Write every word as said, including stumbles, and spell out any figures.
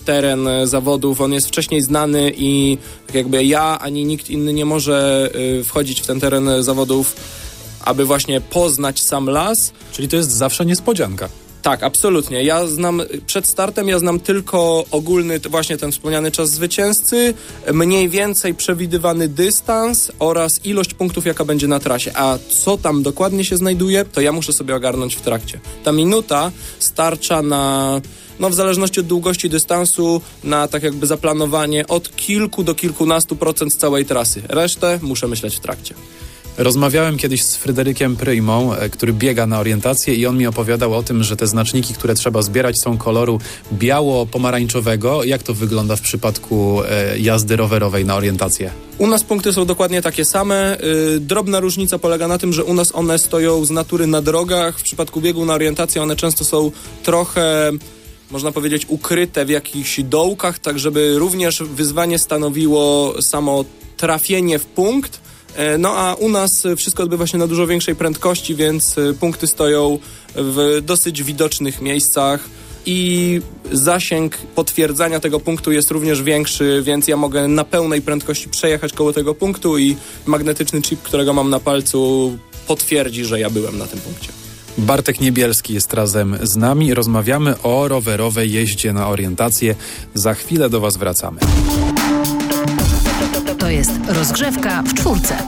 teren zawodów, on jest wcześniej znany i tak jakby ja ani nikt inny nie może wchodzić w ten teren zawodów, aby właśnie poznać sam las. Czyli to jest zawsze niespodzianka. Tak, absolutnie. Ja znam, przed startem ja znam tylko ogólny, właśnie ten wspomniany czas zwycięzcy, mniej więcej przewidywany dystans oraz ilość punktów, jaka będzie na trasie. A co tam dokładnie się znajduje, to ja muszę sobie ogarnąć w trakcie. Ta minuta starcza na, no w zależności od długości dystansu, na tak jakby zaplanowanie od kilku do kilkunastu procent całej trasy. Resztę muszę myśleć w trakcie. Rozmawiałem kiedyś z Fryderykiem Prymą, który biega na orientację i on mi opowiadał o tym, że te znaczniki, które trzeba zbierać, są koloru biało-pomarańczowego. Jak to wygląda w przypadku e, jazdy rowerowej na orientację? U nas punkty są dokładnie takie same. Yy, drobna różnica polega na tym, że u nas one stoją z natury na drogach. W przypadku biegu na orientację one często są trochę, można powiedzieć, ukryte w jakichś dołkach, tak żeby również wyzwanie stanowiło samo trafienie w punkt. No a u nas wszystko odbywa się na dużo większej prędkości, więc punkty stoją w dosyć widocznych miejscach i zasięg potwierdzania tego punktu jest również większy, więc ja mogę na pełnej prędkości przejechać koło tego punktu i magnetyczny chip, którego mam na palcu, potwierdzi, że ja byłem na tym punkcie. Bartek Niebielski jest razem z nami. Rozmawiamy o rowerowej jeździe na orientację. Za chwilę do Was wracamy. To jest rozgrzewka w czwórce.